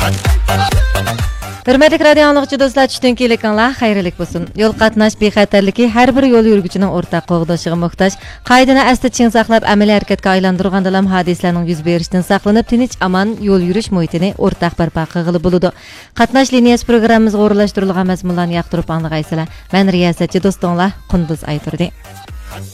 Hürmetli radio anlıqçı dostlar, tushdan kelayotganlar xayrlik bo'lsin. Yo'l qatnash bexatarligi har bir yo'l yurguchining o'rtaq qo'g'doshiga muhtoj. Qoidani asta chin saqlab, amaliy harakatga aylantirganda ham hodisalarning yuz berishidan saqlanib, tinch aman yo'l yurish muhitini o'rtaq barpo qilg'ili bo'ladi. Qatnash liniyasi programmamizga o'rlashtirilgan mazmunlarni yoqtirib anglag'aysizlar. Men riyosatchi do'stinglar Qunduz Ayturdi.